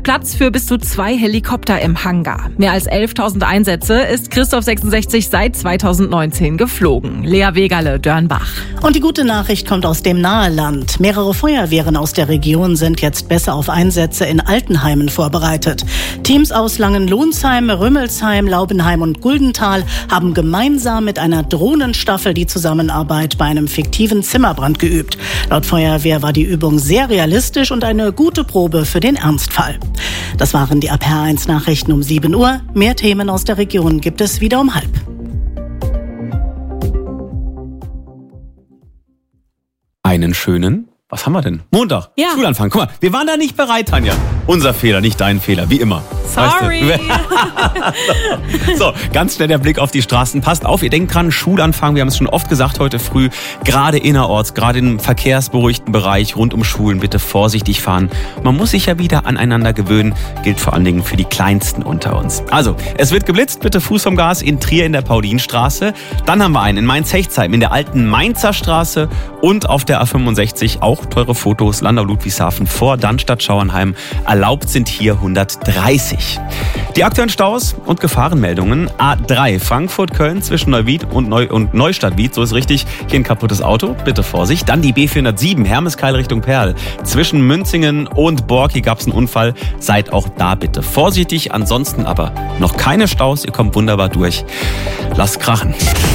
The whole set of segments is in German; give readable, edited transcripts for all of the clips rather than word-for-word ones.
Platz für bis zu 2 Helikopter im Hangar. Mehr als 11.000 Einsätze ist Christoph 66 seit 2019 geflogen. Lea Wegerle, Dörnbach. Und die gute Nachricht kommt aus dem Naheland. Mehrere Feuerwehren aus der Region sind jetzt besser auf Einsätze in Altenheimen vorbereitet. Teams aus Langenlohnsheim, Rümmelsheim, Laubenheim und Guldental haben gemeinsam mit einer Drohnenstaffel die Zusammenarbeit bei einem fiktiven Zimmerbrand geübt. Laut Feuerwehr war die Übung sehr realistisch und eine gute Probe für den Ernstfall. Das waren die APR1 Nachrichten um 7 Uhr. Mehr Themen aus der Region gibt es wieder um 12:30. Einen schönen, was haben wir denn? Montag, Ja. Schulanfang. Guck mal, wir waren da nicht bereit, Tanja. Unser Fehler, nicht dein Fehler, wie immer. Sorry. Weißt du? So, ganz schnell der Blick auf die Straßen. Passt auf, ihr denkt dran, Schulanfang, wir haben es schon oft gesagt heute früh, gerade innerorts, gerade im verkehrsberuhigten Bereich rund um Schulen, bitte vorsichtig fahren. Man muss sich ja wieder aneinander gewöhnen, gilt vor allen Dingen für die Kleinsten unter uns. Also, es wird geblitzt, bitte Fuß vom Gas in Trier in der Paulinstraße. Dann haben wir einen in Mainz-Hechtsheim in der alten Mainzer Straße und auf der A65 auch teure Fotos, Landau-Ludwigshafen vor Dannstatt-Schauernheim. Erlaubt sind hier 130. Die aktuellen Staus und Gefahrenmeldungen. A3 Frankfurt-Köln zwischen Neuwied und Neustadt-Wied, so ist richtig, hier ein kaputtes Auto, bitte Vorsicht. Dann die B407 Hermeskeil Richtung Perl. Zwischen Münzingen und Bork, hier gab es einen Unfall, seid auch da bitte vorsichtig. Ansonsten aber noch keine Staus, ihr kommt wunderbar durch. Lasst krachen.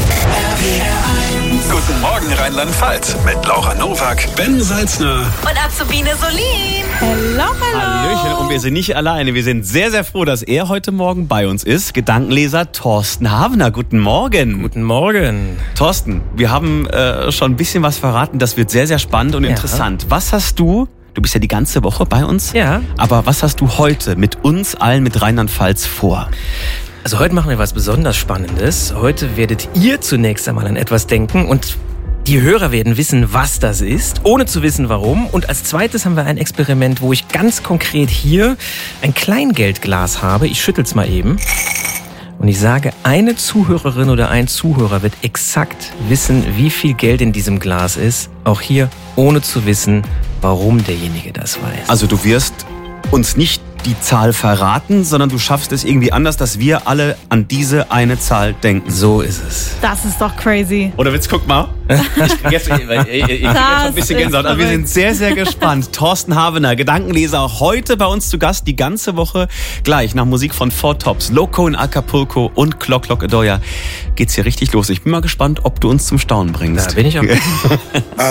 Guten Morgen Rheinland-Pfalz mit Laura Nowak, Ben Salzner und Azubine Solin. Hello, Hallöchen, und wir sind nicht alleine. Wir sind sehr, sehr froh, dass er heute Morgen bei uns ist. Gedankenleser Thorsten Havener. Guten Morgen. Guten Morgen. Thorsten, wir haben schon ein bisschen was verraten. Das wird sehr, sehr spannend und interessant. Was hast du bist ja die ganze Woche bei uns. Ja. Aber was hast du heute mit uns allen, mit Rheinland-Pfalz vor? Also heute machen wir was besonders Spannendes. Heute werdet ihr zunächst einmal an etwas denken und die Hörer werden wissen, was das ist, ohne zu wissen, warum. Und als zweites haben wir ein Experiment, wo ich ganz konkret hier ein Kleingeldglas habe. Ich schüttel's mal eben. Und ich sage, eine Zuhörerin oder ein Zuhörer wird exakt wissen, wie viel Geld in diesem Glas ist. Auch hier, ohne zu wissen, warum derjenige das weiß. Also du wirst uns nicht die Zahl verraten, sondern du schaffst es irgendwie anders, dass wir alle an diese eine Zahl denken. So ist es. Das ist doch crazy. Oder Witz, guck mal. Ich krieg jetzt schon ein bisschen Gänsehaut. Also wir sind sehr, sehr gespannt. Thorsten Havener, Gedankenleser, heute bei uns zu Gast, die ganze Woche. Gleich nach Musik von Four Tops, Loco in Acapulco und Clock Clock Adoya geht's hier richtig los. Ich bin mal gespannt, ob du uns zum Staunen bringst. Da bin ich auch.